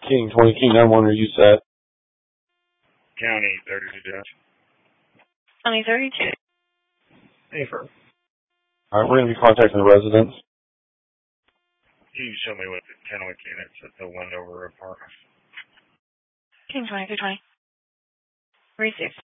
King 20, King 9-1, are you set? County 32, Judge. County 32. Hey, firm. Alright, we're going to be contacting the residents. Can you show me what the Kennewick units at the Wendover apartment? King 2320. 36.